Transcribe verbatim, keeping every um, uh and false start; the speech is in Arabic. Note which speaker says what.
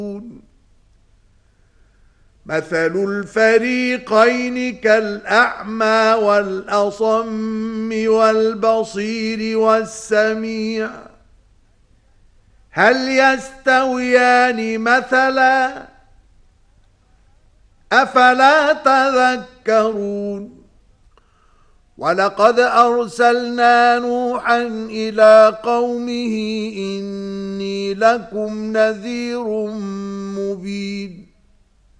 Speaker 1: مثل الفريقين كالأعمى والأصم والبصير والسميع هل يستويان مثلا أفلا تذكرون ولقد أرسلنا نوحا إلى قومه إني لكم نذير مبين